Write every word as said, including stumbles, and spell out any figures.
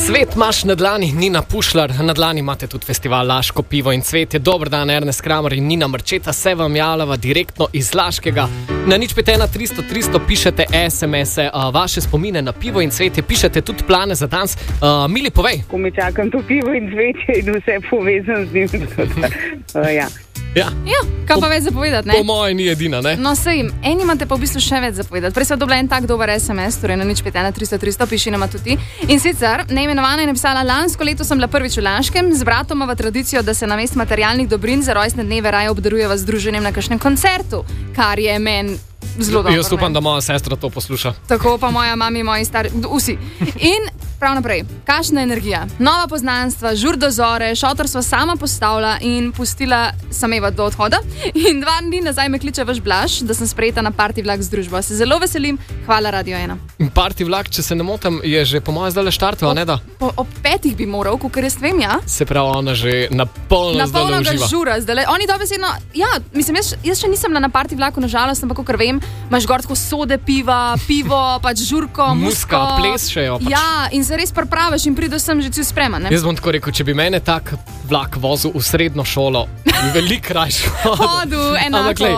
Svet imaš na dlani, Nina Pušlar, na dlani imate tudi festival Laško pivo in cvetje. Dober dan, Ernest Kramer in Nina Marčeta, se vam javljava direktno iz Laškega. Na nič pet ena tristo tristo pišete es em ese, uh, vaše spomine na pivo in cvetje, pišete tudi plane za danes. Uh, Mili, povej. Ko mi čakam to pivo in cvetje in vse povezan z njim. uh, ja. Ja. Ja, kaj pa več zapovedati, ne? Po moje ni edina, ne? No, sej, eni imate pa v bistvu še več zapovedati. Prej sem dobila en tak dober es em es, torej na nič pet ena tristo tristo, piši nama tudi. In sicer, neimenovana je napisala: lansko leto sem bila prvič v Laškem, z bratom imava tradicijo, da se namesto materialnih dobrin za rojstne dneve raje obdarujeva z druženjem na kakšnem koncertu, kar je meni zelo dobro. Jaz upam, da moja sestra to posluša. Tako pa moja mami, moji stari, vsi. In prav naprej, kakšna energija, nova poznanstva, žur do zore, šotor sva sama postavila in pustila sameva do odhoda. In dva dni nazaj me kliče vaš Blaž, da sem sprejeta na party vlak z družbo. Se zelo veselim, hvala Radio ena. Party vlak, če se ne motim, je že po mojem zdaj le štartila, ne da? Po, ob petih bi moral, kakor jaz vem, ja. Se pravi, ona že na polno Na zdaj polno ga uživa. žura, zdaj. Oni dobesedno, ja, mislim, jaz, jaz še nisem na party vlaku, nažalost, ampak kakor vem, imaš gor tako sode piva, pivo, pač žurko, musko. Muska, ples še jo pač. Ja, in se res pripraviš in prideš sem že cel spreman, ne? Jaz bom tako rekel, če bi mene tak vlak vozil v srednjo šolo, bi veliko krajšo. Hodu, enako. Ampak glej,